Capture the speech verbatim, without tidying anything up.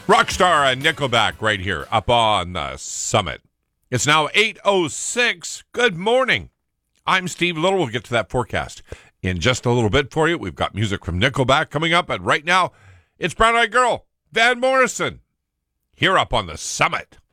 Rockstar and Nickelback right here up on the summit. It's now eight oh six. Good morning. I'm Steve Little. We'll get to that forecast in just a little bit for you. We've got music from Nickelback coming up, and right now it's Brown Eyed Girl, Van Morrison, here up on the summit.